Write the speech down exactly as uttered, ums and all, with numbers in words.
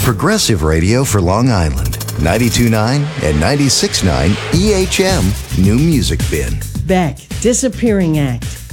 Progressive Radio for Long Island. ninety-two point nine and ninety-six point nine E H M New Music Bin. Beck, Disappearing Act.